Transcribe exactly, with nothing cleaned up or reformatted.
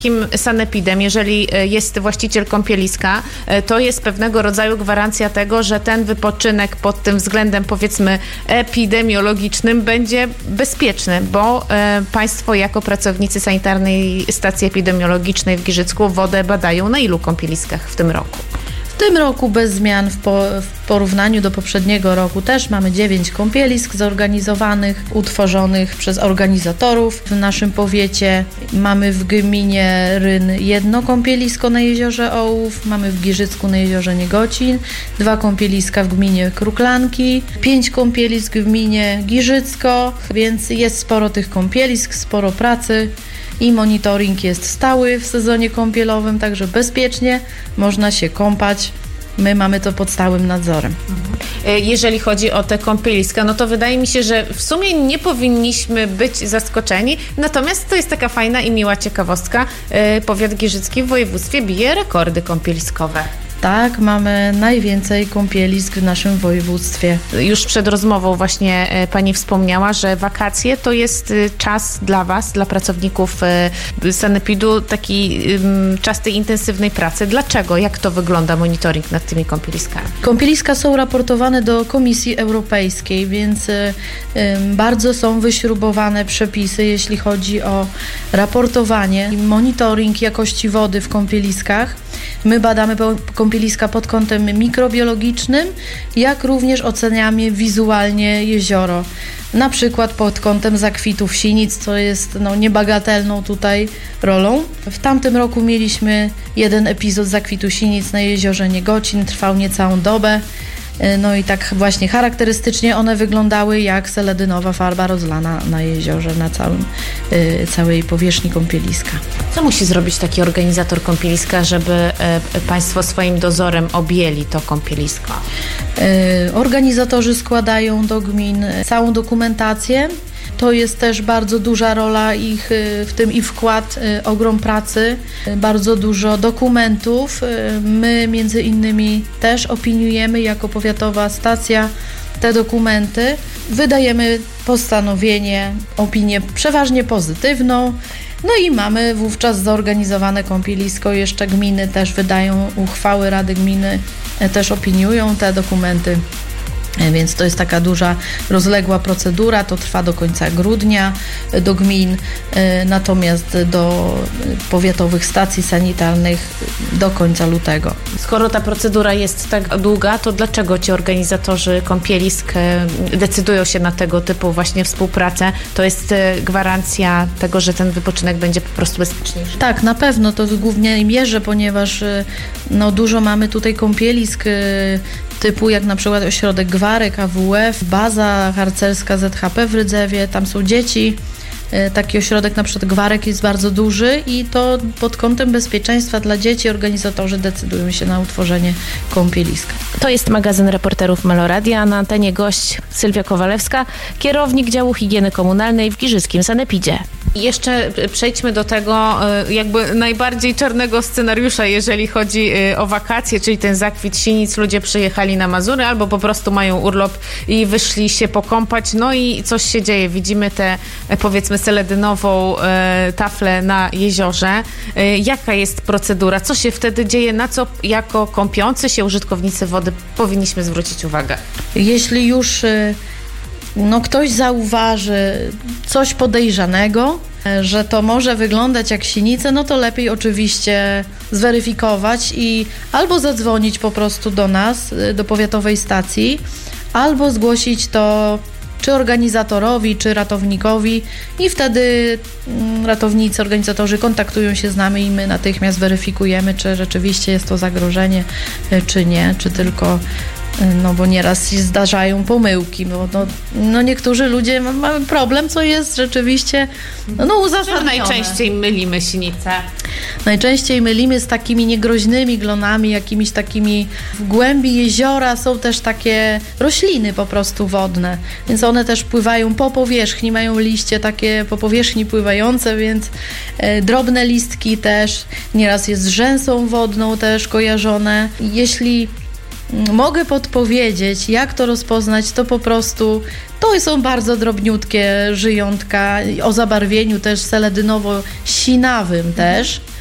sanepidem, jeżeli jest właściciel kąpieliska, to jest pewnego rodzaju gwarancja tego, że ten wypoczynek pod tym względem, powiedzmy, epidemiologicznym będzie bezpieczny, bo e, państwo jako pracownicy sanitarnej stacji epidemiologicznej w Giżycku wodę badają na ilu kąpieliskach w tym roku? W tym roku bez zmian w, po, w porównaniu do poprzedniego roku też mamy dziewięć kąpielisk zorganizowanych, utworzonych przez organizatorów w naszym powiecie. Mamy w gminie Ryn jedno kąpielisko na jeziorze Ołów, mamy w Giżycku na jeziorze Niegocin, dwa kąpieliska w gminie Kruklanki, pięć kąpielisk w gminie Giżycko, więc jest sporo tych kąpielisk, sporo pracy. I monitoring jest stały w sezonie kąpielowym, także bezpiecznie można się kąpać. My mamy to pod stałym nadzorem. Jeżeli chodzi o te kąpieliska, no to wydaje mi się, że w sumie nie powinniśmy być zaskoczeni, natomiast to jest taka fajna i miła ciekawostka. Powiat giżycki w województwie bije rekordy kąpieliskowe. Tak, mamy najwięcej kąpielisk w naszym województwie. Już przed rozmową właśnie pani wspomniała, że wakacje to jest czas dla was, dla pracowników sanepidu, taki czas tej intensywnej pracy. Dlaczego? Jak to wygląda monitoring nad tymi kąpieliskami? Kąpieliska są raportowane do Komisji Europejskiej, więc bardzo są wyśrubowane przepisy, jeśli chodzi o raportowanie i monitoring jakości wody w kąpieliskach. My badamy kąpieliska pod kątem mikrobiologicznym, jak również oceniamy wizualnie jezioro. Na przykład pod kątem zakwitów sinic, co jest no, niebagatelną tutaj rolą. W tamtym roku mieliśmy jeden epizod zakwitu sinic na jeziorze Niegocin, trwał niecałą dobę. No i tak właśnie charakterystycznie one wyglądały jak seledynowa farba rozlana na jeziorze, na całym, y, całej powierzchni kąpieliska. Co musi zrobić taki organizator kąpieliska, żeby y, państwo swoim dozorem objęli to kąpielisko? Y, organizatorzy składają do gmin całą dokumentację. To jest też bardzo duża rola ich w tym i wkład, ogrom pracy, bardzo dużo dokumentów. My między innymi też opiniujemy jako powiatowa stacja te dokumenty. Wydajemy postanowienie, opinię przeważnie pozytywną. No i mamy wówczas zorganizowane kąpielisko. Jeszcze gminy też wydają uchwały, rady gminy też opiniują te dokumenty. Więc to jest taka duża, rozległa procedura, to trwa do końca grudnia do gmin, natomiast do powiatowych stacji sanitarnych do końca lutego. Skoro ta procedura jest tak długa, to dlaczego ci organizatorzy kąpielisk decydują się na tego typu właśnie współpracę? To jest gwarancja tego, że ten wypoczynek będzie po prostu bezpieczniejszy? Tak, na pewno, to w głównej mierze, ponieważ no, dużo mamy tutaj kąpielisk typu jak na przykład ośrodek Gwarek, A W F, baza harcerska Z H P w Rydzewie, tam są dzieci. Taki ośrodek na przykład Gwarek jest bardzo duży i to pod kątem bezpieczeństwa dla dzieci organizatorzy decydują się na utworzenie kąpieliska. To jest magazyn reporterów Meloradia, a na antenie gość Sylwia Kowalewska, kierownik działu higieny komunalnej w giżyckim sanepidzie. I jeszcze przejdźmy do tego jakby najbardziej czarnego scenariusza, jeżeli chodzi o wakacje, czyli ten zakwit sinic. Ludzie przyjechali na Mazury albo po prostu mają urlop i wyszli się pokąpać, no i coś się dzieje. Widzimy tę, powiedzmy, seledynową e, taflę na jeziorze. E, jaka jest procedura? Co się wtedy dzieje? Na co jako kąpiący się użytkownicy wody powinniśmy zwrócić uwagę? Jeśli już no, ktoś zauważy coś podejrzanego, że to może wyglądać jak sinice, no to lepiej oczywiście zweryfikować i albo zadzwonić po prostu do nas, do powiatowej stacji, albo zgłosić to czy organizatorowi, czy ratownikowi i wtedy ratownicy, organizatorzy kontaktują się z nami i my natychmiast weryfikujemy, czy rzeczywiście jest to zagrożenie, czy nie, czy tylko, no bo nieraz się zdarzają pomyłki, bo no, no niektórzy ludzie mają problem, co jest rzeczywiście no, no uzasadnione. Najczęściej mylimy sinice. Najczęściej mylimy z takimi niegroźnymi glonami, jakimiś takimi w głębi jeziora są też takie rośliny po prostu wodne, więc one też pływają po powierzchni, mają liście takie po powierzchni pływające, więc e, drobne listki też, nieraz jest z rzęsą wodną też kojarzone. Jeśli mogę podpowiedzieć, jak to rozpoznać, to po prostu To są bardzo drobniutkie żyjątka, o zabarwieniu też seledynowo-sinawym też.